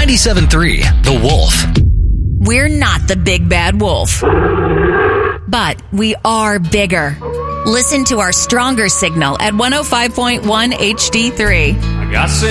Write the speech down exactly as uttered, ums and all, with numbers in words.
ninety-seven point three, The Wolf. We're not the big bad wolf, but we are bigger. Listen to our stronger signal at one oh five point one H D three. I got